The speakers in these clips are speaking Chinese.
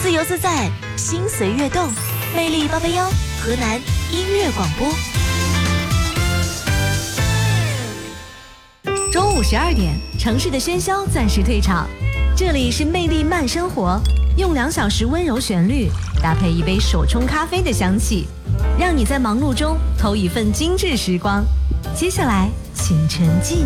自由自在，心随悦动，魅力881，河南音乐广播。中午12点，城市的喧嚣暂时退场，这里是魅力慢生活，用2小时温柔旋律，搭配一杯手冲咖啡的香气，让你在忙碌中偷一份精致时光。接下来，请沉浸。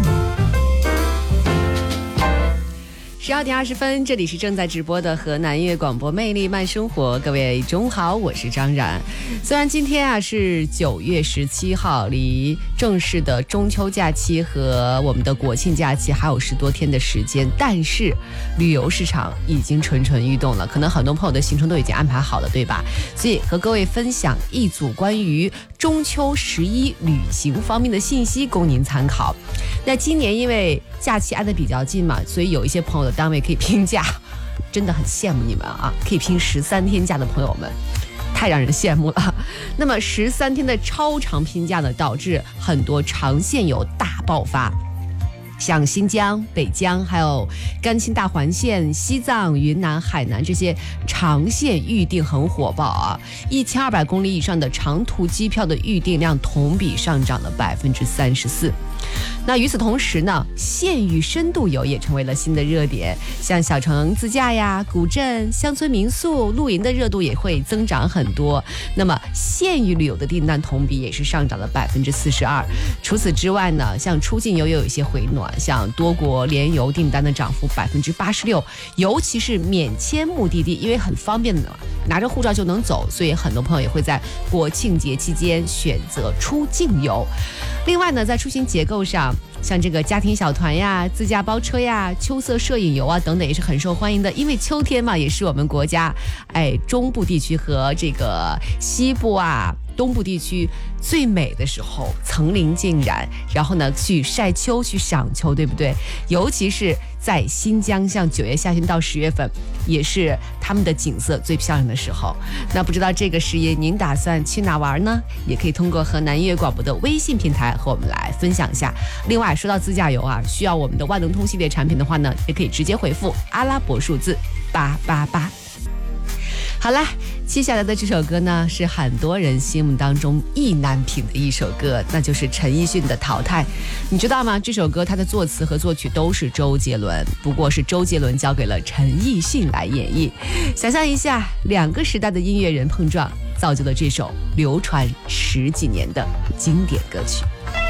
12点20分，这里是正在直播的河南音乐广播魅力慢生活，各位中午好，我是张然。虽然今天是9月17号，离正式的中秋假期和我们的国庆假期还有10多天的时间，但是旅游市场已经蠢蠢欲动了，可能很多朋友的行程都已经安排好了，对吧？所以和各位分享一组关于中秋11旅行方面的信息，供您参考。那今年因为假期挨得比较近嘛，所以有一些朋友的单位可以拼假，真的很羡慕你们啊！可以拼13天假的朋友们，太让人羡慕了。那么13天的超长拼假呢，导致很多长线有大爆发。像新疆、北疆，还有甘青大环线、西藏、云南、海南这些长线预订很火爆啊！1200公里以上的长途机票的预订量同比上涨了34%。那与此同时呢，县域深度游也成为了新的热点，像小城自驾呀、古镇、乡村民宿、露营的热度也会增长很多。那么县域旅游的订单同比也是上涨了42%。除此之外呢，像出境游也有一些回暖，像多国联游订单的涨幅86%，尤其是免签目的地，因为很方便的，拿着护照就能走，所以很多朋友也会在国庆节期间选择出境游。另外呢，在出行结构上，像这个家庭小团呀、自驾包车呀、秋色摄影游啊等等也是很受欢迎的，因为秋天嘛，也是我们国家中部地区和这个西部东部地区最美的时候，层林尽染，然后呢去晒秋、去赏秋，对不对？尤其是在新疆，像9月下旬到10月份，也是他们的景色最漂亮的时候。那不知道这个时节您打算去哪玩呢？也可以通过河南音乐广播的微信平台和我们来分享一下。另外，说到自驾游需要我们的万能通系列产品的话呢，也可以直接回复阿拉伯数字888。好啦，接下来的这首歌呢，是很多人心目当中意难平的一首歌，那就是陈奕迅的《淘汰》。你知道吗？这首歌它的作词和作曲都是周杰伦，不过是周杰伦交给了陈奕迅来演绎。想象一下，2个时代的音乐人碰撞，造就了这首流传10几年的经典歌曲。